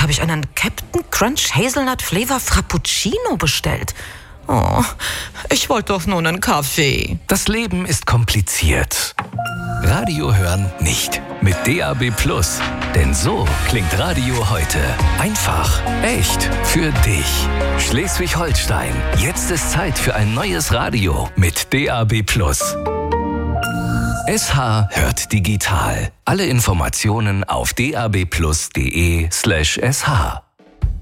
habe ich einen Captain Crunch Hazelnut Flavor Frappuccino bestellt. Oh, ich wollte doch nur einen Kaffee. Das Leben ist kompliziert. Radio hören nicht. Mit DAB+. Denn so klingt Radio heute. Einfach, echt, für dich. Schleswig-Holstein. Jetzt ist Zeit für ein neues Radio mit DAB+. SH hört digital. Alle Informationen auf dabplus.de/sh.